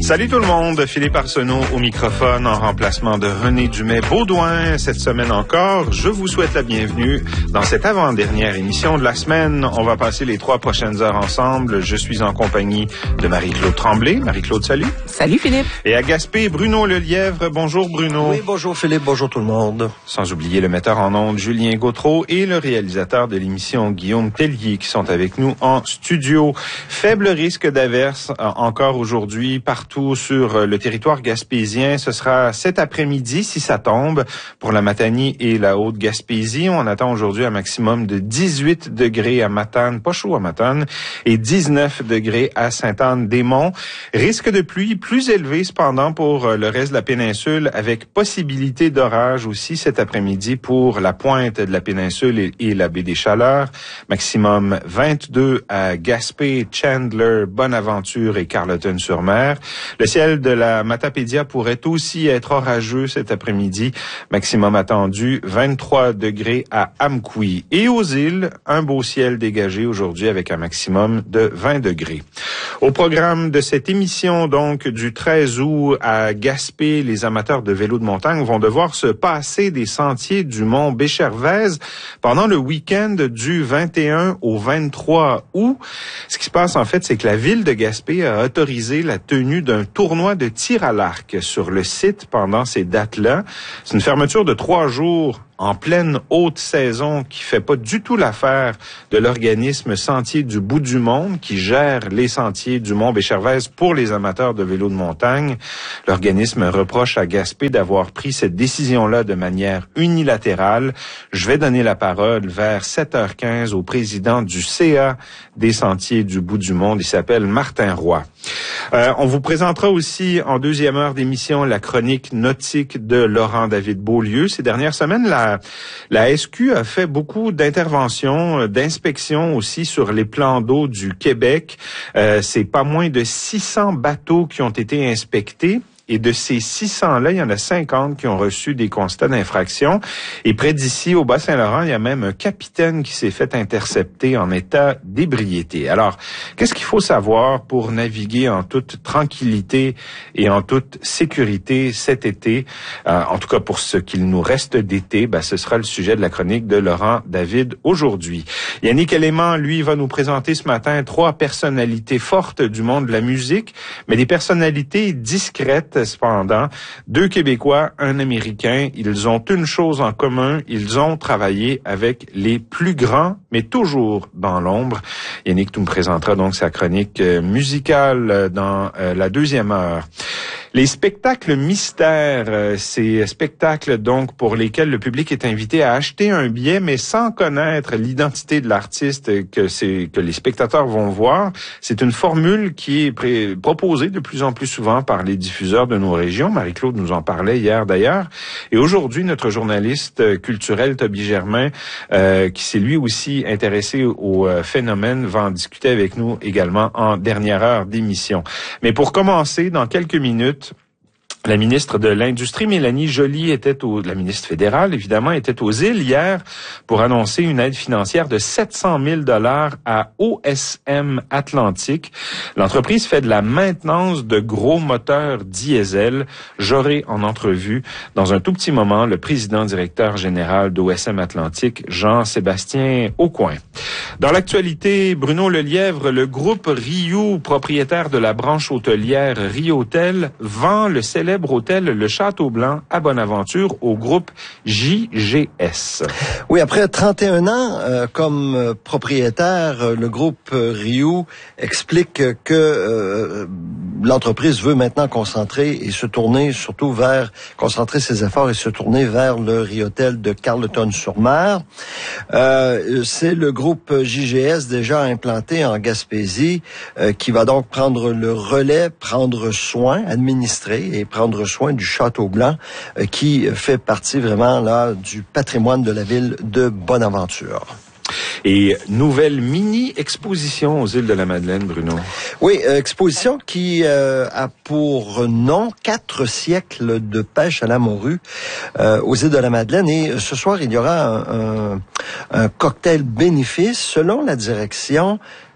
Salut tout le monde, Philippe Arsenault au microphone en remplacement de René Dumais-Baudouin. Cette semaine encore, je vous souhaite la bienvenue dans cette avant-dernière émission de la semaine. On va passer les 3 prochaines heures ensemble. Je suis en compagnie de Marie-Claude Tremblay. Marie-Claude, salut. Salut Philippe. Et à Gaspé, Bruno Lelièvre. Bonjour Bruno. Oui, bonjour Philippe, bonjour tout le monde. Sans oublier le metteur en ondes Julien Gautreau et le réalisateur de l'émission Guillaume Tellier qui sont avec nous en studio. Faible risque d'averse encore aujourd'hui partout sur le territoire gaspésien. Ce sera cet après-midi, si ça tombe, pour la Matanie et la Haute-Gaspésie. On attend aujourd'hui un maximum de 18 degrés à Matane, pas chaud à Matane, et 19 degrés à Sainte-Anne-des-Monts. Risque de pluie plus élevé cependant pour le reste de la péninsule, avec possibilité d'orage aussi cet après-midi pour la pointe de la péninsule et la baie des Chaleurs. Maximum 22 à Gaspé, Chandler, Bonaventure et Carleton-sur-Mer. Le ciel de la Matapédia pourrait aussi être orageux cet après-midi. Maximum attendu 23 degrés à Amqui. Et aux îles, un beau ciel dégagé aujourd'hui avec un maximum de 20 degrés. Au programme de cette émission, donc, du 13 août à Gaspé, les amateurs de vélo de montagne vont devoir se passer des sentiers du mont Béchervaise pendant le week-end du 21 au 23 août. Ce qui se passe, en fait, c'est que la ville de Gaspé a autorisé la tenue d'un tournoi de tir à l'arc sur le site pendant ces dates-là. C'est une fermeture de 3 jours en pleine haute saison qui fait pas du tout l'affaire de l'organisme Sentier du bout du monde qui gère les sentiers du mont Béchervaise pour les amateurs de vélo de montagne. L'organisme reproche à Gaspé d'avoir pris cette décision-là de manière unilatérale. Je vais donner la parole vers 7h15 au président du CA des Sentiers du bout du monde. Il s'appelle Martin Roy. On vous présentera aussi en deuxième heure d'émission la chronique nautique de Laurent-David Beaulieu. Ces dernières semaines, la SQ a fait beaucoup d'interventions, d'inspections aussi sur les plans d'eau du Québec. C'est pas moins de 600 bateaux qui ont été inspectés. Et de ces 600-là, il y en a 50 qui ont reçu des constats d'infraction. Et près d'ici, au Bas-Saint-Laurent, il y a même un capitaine qui s'est fait intercepter en état d'ébriété. Alors, qu'est-ce qu'il faut savoir pour naviguer en toute tranquillité et en toute sécurité cet été? En tout cas, pour ce qu'il nous reste d'été, ce sera le sujet de la chronique de Laurent David aujourd'hui. Yannick Élément, lui, va nous présenter ce matin 3 personnalités fortes du monde de la musique, mais des personnalités discrètes. Cependant, 2 Québécois, un Américain, ils ont une chose en commun, ils ont travaillé avec les plus grands, mais toujours dans l'ombre. Yannick nous présentera donc sa chronique musicale dans la deuxième heure. Les spectacles mystères, ces spectacles donc pour lesquels le public est invité à acheter un billet, mais sans connaître l'identité de l'artiste que les spectateurs vont voir. C'est une formule qui est proposée de plus en plus souvent par les diffuseurs de nos régions. Marie-Claude nous en parlait hier d'ailleurs. Et aujourd'hui, notre journaliste culturel Toby Germain, qui s'est lui aussi intéressé au phénomène, va en discuter avec nous également en dernière heure d'émission. Mais pour commencer, dans quelques minutes, la ministre de l'Industrie, Mélanie Joly, la ministre fédérale, évidemment, était aux îles hier pour annoncer une aide financière de 700 000 $ à OSM Atlantique. L'entreprise fait de la maintenance de gros moteurs diesel. J'aurai en entrevue, dans un tout petit moment, le président-directeur général d'OSM Atlantique, Jean-Sébastien Aucoin. Dans l'actualité, Bruno Lelièvre, le groupe Riou, propriétaire de la branche hôtelière Riotel, vend le célèbre hôtel Le Château-Blanc à Bonaventure au groupe JGS. Oui, après 31 ans comme propriétaire, le groupe Riou explique que l'entreprise veut maintenant concentrer ses efforts et se tourner vers le Riotel de Carleton-sur-Mer. C'est le groupe JGS déjà implanté en Gaspésie qui va donc prendre le relais, prendre soin, administrer et prendre soin du Château-Blanc qui fait partie vraiment là du patrimoine de la ville de Bonaventure. Et nouvelle mini-exposition aux îles de la Madeleine, Bruno. Oui, exposition qui a pour nom 4 siècles de pêche à la morue aux îles de la Madeleine. Et ce soir, il y aura un cocktail bénéfice selon la direction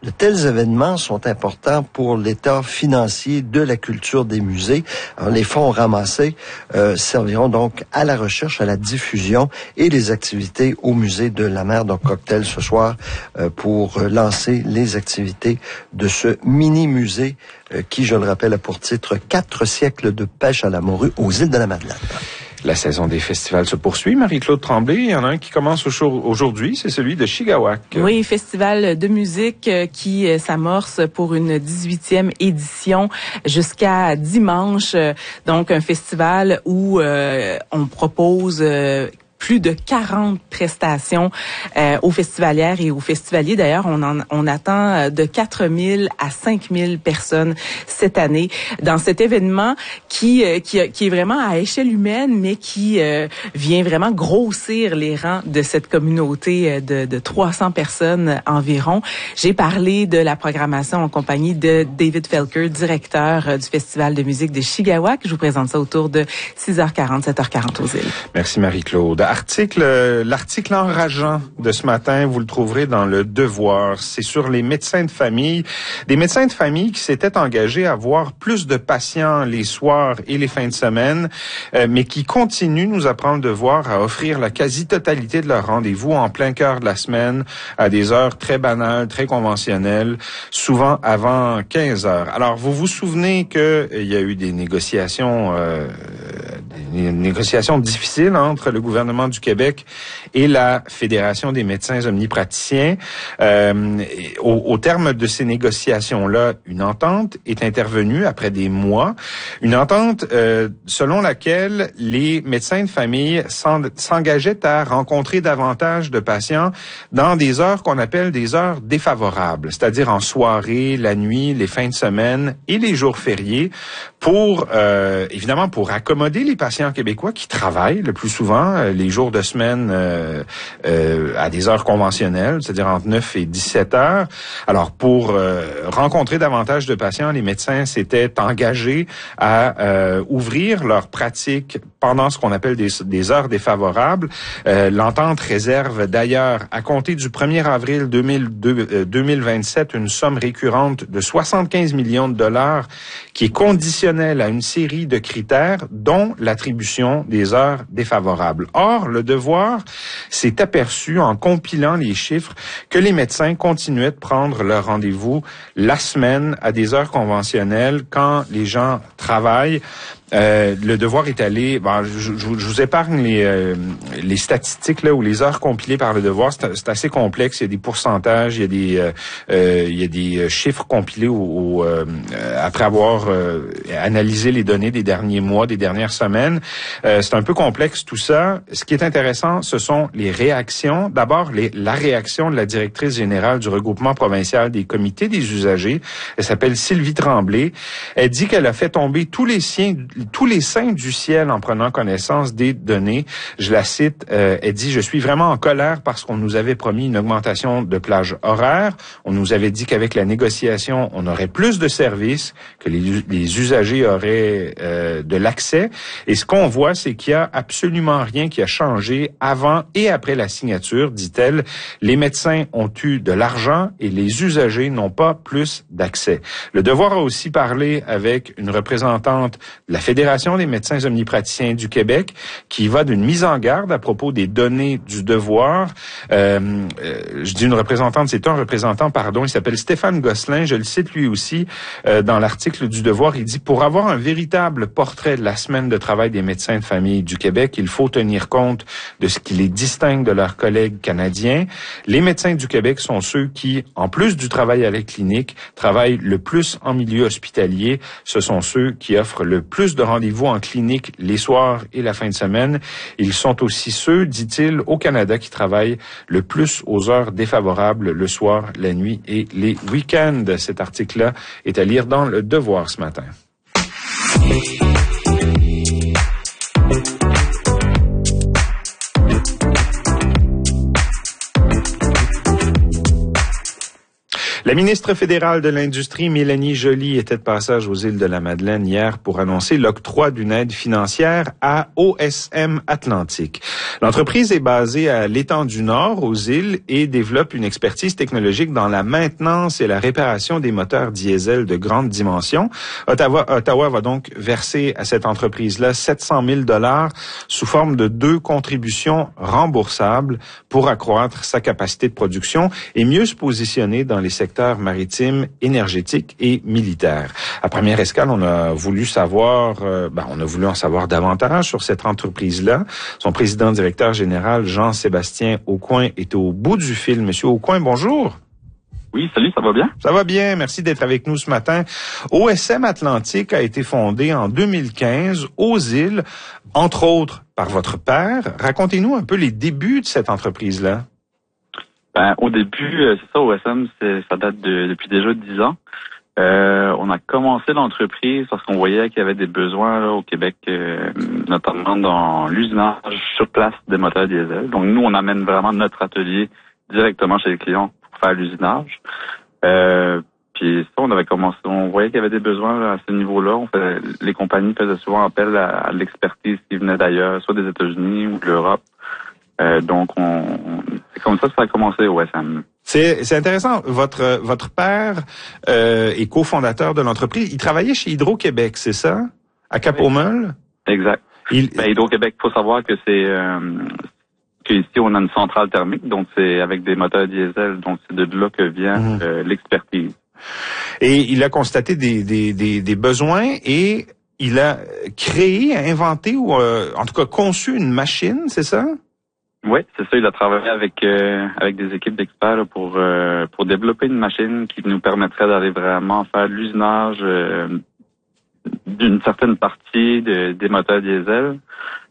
De tels événements sont importants pour l'état financier de la culture des musées. Alors, les fonds ramassés serviront donc à la recherche, à la diffusion et les activités au musée de la mer. Donc, cocktail ce soir pour lancer les activités de ce mini-musée qui, je le rappelle, a pour titre 4 siècles de pêche à la morue aux îles de la Madeleine. La saison des festivals se poursuit. Marie-Claude Tremblay, il y en a un qui commence aujourd'hui, c'est celui de Chigawak. Oui, festival de musique qui s'amorce pour une 18e édition jusqu'à dimanche. Donc, un festival où on propose plus de 40 prestations aux festivalières et aux festivaliers. D'ailleurs, on attend de 4 000 à 5 000 personnes cette année dans cet événement qui est vraiment à échelle humaine, mais qui vient vraiment grossir les rangs de cette communauté de 300 personnes environ. J'ai parlé de la programmation en compagnie de David Felker, directeur du Festival de musique de Chigawak. Je vous présente ça autour de 6h40, 7h40 aux îles. Merci Marie-Claude. L'article enrageant de ce matin, vous le trouverez dans Le Devoir. C'est sur les médecins de famille. Des médecins de famille qui s'étaient engagés à voir plus de patients les soirs et les fins de semaine, mais qui continuent, nous apprend Le Devoir, à offrir la quasi-totalité de leurs rendez-vous en plein cœur de la semaine, à des heures très banales, très conventionnelles, souvent avant 15 heures. Alors, vous vous souvenez qu'il y a eu des négociations difficiles entre le gouvernement du Québec et la Fédération des médecins omnipraticiens. Au terme de ces négociations-là, une entente est intervenue après des mois. Une entente selon laquelle les médecins de famille s'engageaient à rencontrer davantage de patients dans des heures qu'on appelle des heures défavorables, c'est-à-dire en soirée, la nuit, les fins de semaine et les jours fériés, pour évidemment pour accommoder les patients québécois qui travaillent le plus souvent les jours de semaine à des heures conventionnelles, c'est-à-dire entre 9 et 17 heures. Alors, pour rencontrer davantage de patients, les médecins s'étaient engagés à ouvrir leur pratique pendant ce qu'on appelle des heures défavorables. L'entente réserve d'ailleurs, à compter du 1er avril 2027, une somme récurrente de 75 millions de dollars qui est conditionnelle à une série de critères, dont l'attribution des heures défavorables. Or, Le Devoir s'est aperçu en compilant les chiffres que les médecins continuaient de prendre leur rendez-vous la semaine à des heures conventionnelles quand les gens travaillent. Le Devoir est allé. Je vous épargne les statistiques là ou les heures compilées par Le Devoir. C'est assez complexe. Il y a des pourcentages, il y a des chiffres compilés après avoir analysé les données des derniers mois, des dernières semaines. C'est un peu complexe tout ça. Ce qui est intéressant, ce sont les réactions. D'abord, la réaction de la directrice générale du regroupement provincial des comités des usagers. Elle s'appelle Sylvie Tremblay. Elle dit qu'elle a fait tomber tous les saints du ciel en prenant connaissance des données. Je la cite, elle dit « Je suis vraiment en colère parce qu'on nous avait promis une augmentation de plage horaire. On nous avait dit qu'avec la négociation, on aurait plus de services, que les usagers auraient de l'accès. Et ce qu'on voit, c'est qu'il y a absolument rien qui a changé avant et après la signature, dit-elle. Les médecins ont eu de l'argent et les usagers n'ont pas plus d'accès. » Le Devoir a aussi parlé avec une représentante de la Fédération des médecins omnipraticiens du Québec, qui va d'une mise en garde à propos des données du Devoir. Je dis une représentante, c'est un représentant, pardon, il s'appelle Stéphane Gosselin, je le cite lui aussi dans l'article du Devoir, il dit « Pour avoir un véritable portrait de la semaine de travail des médecins de famille du Québec, il faut tenir compte de ce qui les distingue de leurs collègues canadiens. Les médecins du Québec sont ceux qui, en plus du travail à la clinique, travaillent le plus en milieu hospitalier. Ce sont ceux qui offrent le plus de rendez-vous en clinique les soirs et la fin de semaine. Ils sont aussi ceux, dit-il, au Canada qui travaillent le plus aux heures défavorables le soir, la nuit et les week-ends. » Cet article-là est à lire dans Le Devoir ce matin. La ministre fédérale de l'Industrie, Mélanie Joly, était de passage aux îles de la Madeleine hier pour annoncer l'octroi d'une aide financière à OSM Atlantique. L'entreprise est basée à l'étang du Nord, aux îles, et développe une expertise technologique dans la maintenance et la réparation des moteurs diesel de grande dimension. Ottawa va donc verser à cette entreprise-là 700 000 $ sous forme de 2 contributions remboursables pour accroître sa capacité de production et mieux se positionner dans les secteurs maritimes, énergétiques et militaires. À première escale, on a voulu en savoir davantage sur cette entreprise-là. Son président-directeur général, Jean-Sébastien Aucoin, est au bout du fil. Monsieur Aucoin, bonjour. Oui, salut, ça va bien? Ça va bien, merci d'être avec nous ce matin. OSM Atlantique a été fondé en 2015 aux îles, entre autres par votre père. Racontez-nous un peu les débuts de cette entreprise-là. Au début, c'est ça, OSM, ça date depuis déjà 10 ans. On a commencé l'entreprise parce qu'on voyait qu'il y avait des besoins là, au Québec, notamment dans l'usinage sur place des moteurs diesel. Donc nous, on amène vraiment notre atelier directement chez les clients pour faire l'usinage. Puis ça, on avait commencé, on voyait qu'il y avait des besoins là, à ce niveau-là. Les compagnies faisaient souvent appel à l'expertise qui venait d'ailleurs, soit des États-Unis ou de l'Europe. Donc c'est comme ça que ça a commencé OSM. C'est intéressant. Votre père est cofondateur de l'entreprise. Il travaillait chez Hydro-Québec, c'est ça? À Cap-au-Meul? Exact. Hydro-Québec, il faut savoir que qu'ici, on a une centrale thermique, donc c'est avec des moteurs diesel, donc c'est de là que vient l'expertise. Et il a constaté des besoins et il a créé, inventé ou en tout cas conçu une machine, c'est ça? Oui, c'est ça. Il a travaillé avec des équipes d'experts là, pour développer une machine qui nous permettrait d'aller vraiment faire l'usinage d'une certaine partie des moteurs diesel.